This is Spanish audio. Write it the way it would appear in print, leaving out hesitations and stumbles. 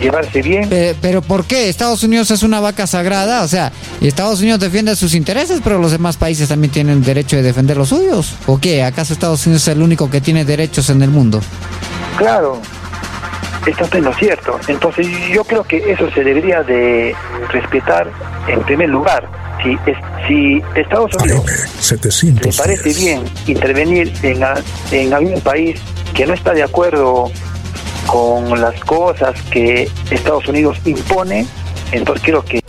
llevarse bien. Pero ¿por qué? Estados Unidos es una vaca sagrada, o sea, Estados Unidos defiende sus intereses, pero los demás países también tienen derecho de defender los suyos. ¿O qué? ¿Acaso Estados Unidos es el único que tiene derechos en el mundo? Claro, esto es lo cierto. Entonces yo creo que eso se debería de respetar en primer lugar. Si Estados Unidos le parece bien intervenir en algún país que no está de acuerdo con las cosas que Estados Unidos impone, entonces creo que